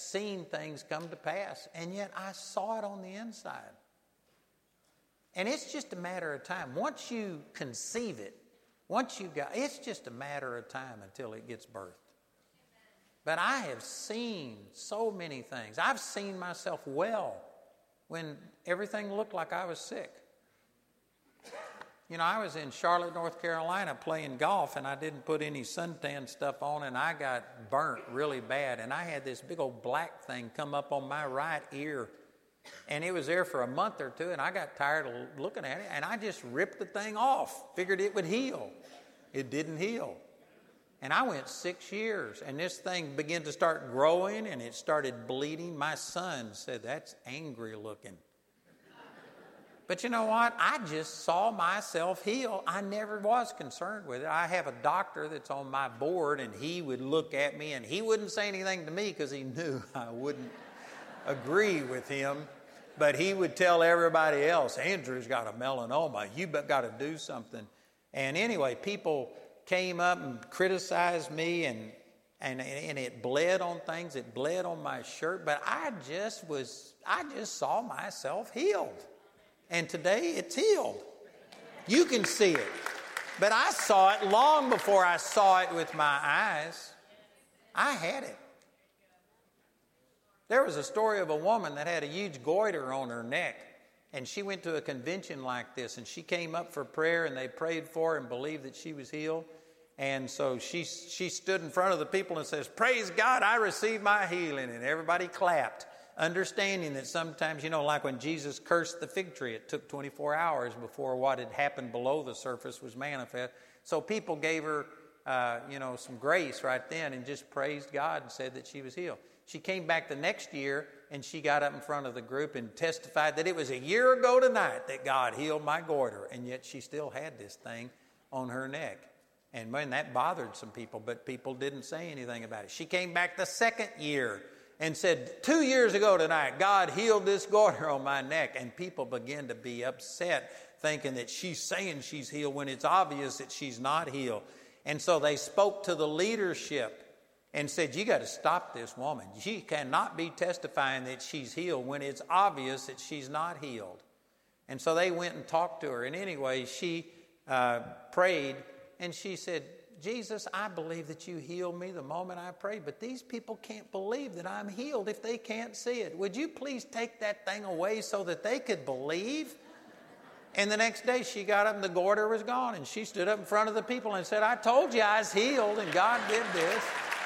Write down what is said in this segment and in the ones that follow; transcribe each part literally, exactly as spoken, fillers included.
seen things come to pass, and yet I saw it on the inside. And it's just a matter of time. Once you conceive it, once you got, it's just a matter of time until it gets birthed. But I have seen so many things. I've seen myself well when everything looked like I was sick. You know, I was in Charlotte, North Carolina playing golf, and I didn't put any suntan stuff on, and I got burnt really bad. And I had this big old black thing come up on my right ear, and it was there for a month or two, and I got tired of looking at it, and I just ripped the thing off, figured it would heal. It didn't heal. And I went six years, and this thing began to start growing, and it started bleeding. My son said, "That's angry looking." But you know what? I just saw myself heal. I never was concerned with it. I have a doctor that's on my board, and he would look at me, and he wouldn't say anything to me because he knew I wouldn't agree with him. But he would tell everybody else, "Andrew's got a melanoma. You've got to do something." And anyway, people came up and criticized me, and, and, and it bled on things. It bled on my shirt. But I just was, I just saw myself healed. And today it's healed. You can see it. But I saw it long before I saw it with my eyes. I had it. There was a story of a woman that had a huge goiter on her neck. And she went to a convention like this. And she came up for prayer, and they prayed for her and believed that she was healed. And so she, she stood in front of the people and says, "Praise God, I received my healing." And everybody clapped. Understanding that sometimes, you know, like when Jesus cursed the fig tree, it took twenty-four hours before what had happened below the surface was manifest. So people gave her, uh, you know, some grace right then and just praised God and said that she was healed. She came back the next year, and she got up in front of the group and testified that it was a year ago tonight that God healed my goiter, and yet she still had this thing on her neck. And man, that bothered some people, but people didn't say anything about it. She came back the second year and said, "Two years ago tonight, God healed this goiter on my neck." And people begin to be upset, thinking that she's saying she's healed when it's obvious that she's not healed. And so they spoke to the leadership and said, "You got to stop this woman. She cannot be testifying that she's healed when it's obvious that she's not healed." And so they went and talked to her. And anyway, she uh, prayed, and she said, "Jesus, I believe that you healed me the moment I prayed, but these people can't believe that I'm healed if they can't see it. Would you please take that thing away so that they could believe?" And the next day she got up and the goiter was gone, and she stood up in front of the people and said, "I told you I was healed, and God did this."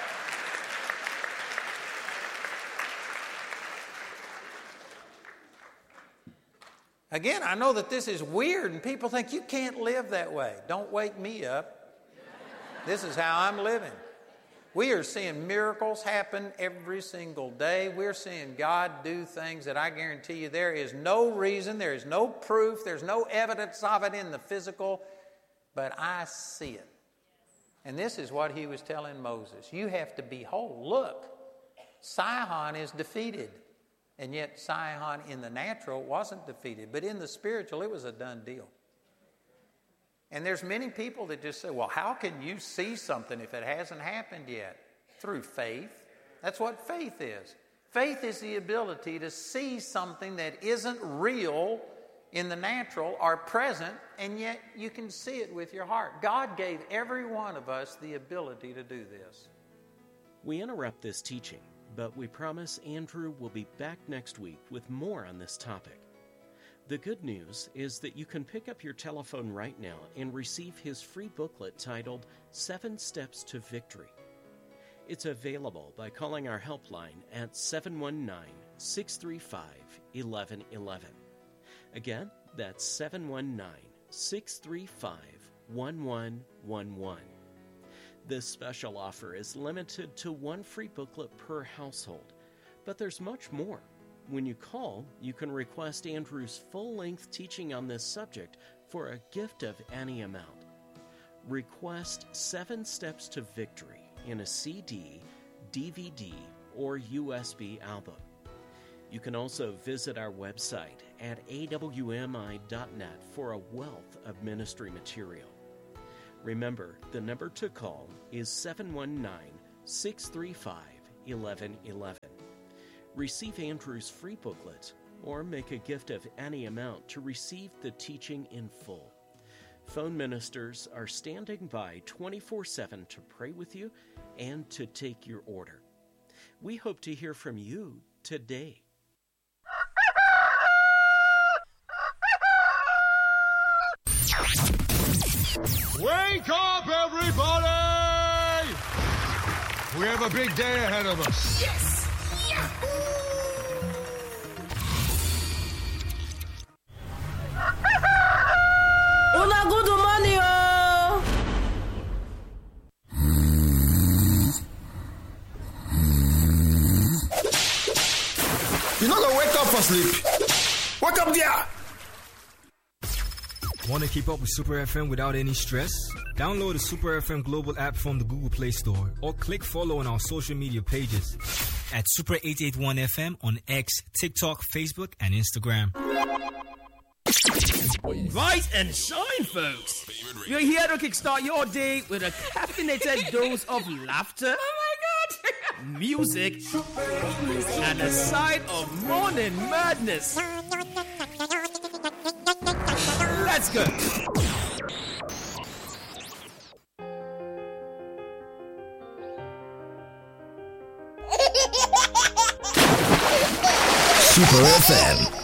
Again, I know that this is weird, and people think you can't live that way. Don't wake me up. This is how I'm living. We are seeing miracles happen every single day. We're seeing God do things that I guarantee you there is no reason, there is no proof, there's no evidence of it in the physical, but I see it. And this is what he was telling Moses. You have to behold, look, Sihon is defeated. And yet Sihon in the natural wasn't defeated, but in the spiritual it was a done deal. And there's many people that just say, "Well, how can you see something if it hasn't happened yet?" Through faith. That's what faith is. Faith is the ability to see something that isn't real in the natural or present, and yet you can see it with your heart. God gave every one of us the ability to do this. We interrupt this teaching, but we promise Andrew will be back next week with more on this topic. The good news is that you can pick up your telephone right now and receive his free booklet titled Seven Steps to Victory. It's available by calling our helpline at seven one nine, six three five, one one one one. Again, that's seven one nine, six three five, one one one one. This special offer is limited to one free booklet per household, but there's much more. When you call, you can request Andrew's full-length teaching on this subject for a gift of any amount. Request Seven Steps to Victory in a C D, D V D, or U S B album. You can also visit our website at a w m i dot net for a wealth of ministry material. Remember, the number to call is seven one nine, six three five, one one one one. receive Andrew's free booklet, or make a gift of any amount to receive the teaching in full. Phone ministers are standing by twenty-four seven to pray with you and to take your order. We hope to hear from you today. Wake up, everybody! We have a big day ahead of us. Yes! Yahoo! Una good morning, oh! You're not gonna wake up from sleep. Wake up there! Want to keep up with Super F M without any stress? Download the Super F M Global app from the Google Play Store or click follow on our social media pages at Super eight eighty-one F M on X, TikTok, Facebook, and Instagram. Rise and shine, folks! You're here to kickstart your day with a caffeinated dose of laughter. Oh my God! Music and a side of morning madness. Let's go! Super F M.